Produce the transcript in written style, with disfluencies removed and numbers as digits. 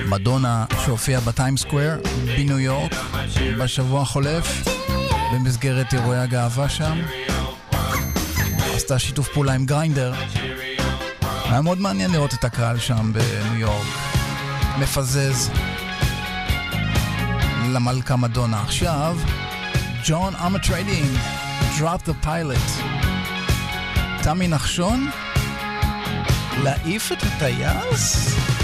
מדונה שהופיעה בטיים סקוואר בניו יורק בשבוע החולף במסגרת אירועי הגאווה שם. עשתה שיתוף פעולה עם גריינדר. היה מאוד מעניין לראות את הקהל שם בניו יורק מפזז למלכה מדונה. עכשיו ג'ון ארמטריידינג, Drop the Pilot. תמי נחשון להעיף את הטייס?